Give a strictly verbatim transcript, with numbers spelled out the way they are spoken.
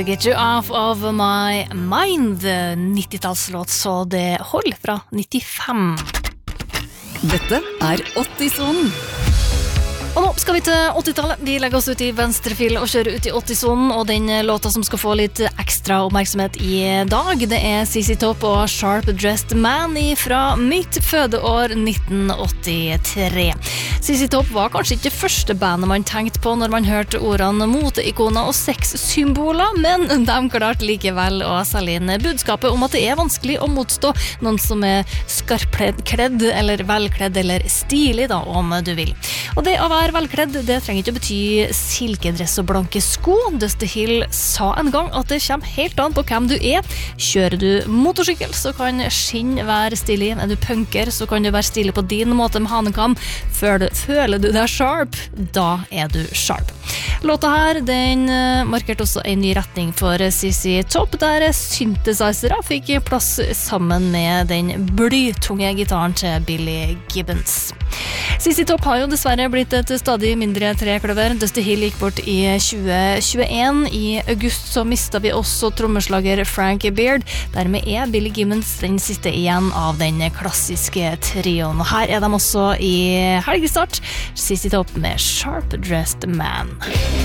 Get you off of my mind, nittitallslåt, så det hold fra nittifem. Dette er åtti-sonen. Og nå skal vi til åttitallet. Vi legger oss ut i venstrefil og kjører ut i åtti-sonen, og den låta som skal få litt ekstra oppmerksomhet i dag, det er C C Top og Sharp Dressed Man fra mitt fødeår nitten åttitre. C C Top var kanskje ikke det første bandet man tenkte på når man hørte ordene moteikoner og sexsymboler, men de klarte likevel å selge inn budskapet om at det er vanskelig å motstå noen som er skarpkledd eller velkledd eller stilig da, om du vil. Og det å være velkledd, det trenger ikke å bety silkedress og blanke sko. Dusty Hill sa en gang at det kommer helt an på hvem du er. Kjører du motorsykkel, så kan skinn være stilig. Er du punker, så kan du være stilig på din måte med hanekam. Føler du deg sharp, da er du sharp. Låta her, den markerte også en ny retning for C C Top, der synthesizere fikk plass sammen med den blytunge gitaren til Billy Gibbons. C C Top har jo dessverre blitt et stadig mindre trekløver. Dusty Hill gikk bort i tjue tjueen. I august så mistet vi også trommeslager Frank Beard. Dermed er Billy Gibbons den siste igjen av den klassiske trioen. Her er de også i helgestart. C C Top med Sharp Dressed Man.